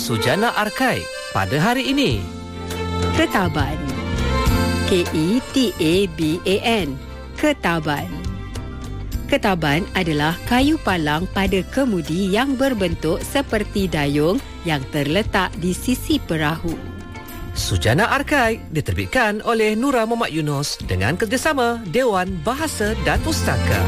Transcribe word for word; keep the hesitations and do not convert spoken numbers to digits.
Sujana Arkai pada hari ini. Ketaban. K E T A B A N. Ketaban. Ketaban adalah kayu palang pada kemudi yang berbentuk seperti dayung yang terletak di sisi perahu. Sujana Arkai diterbitkan oleh Nura Muhammad Yunus dengan kerjasama Dewan Bahasa dan Pustaka.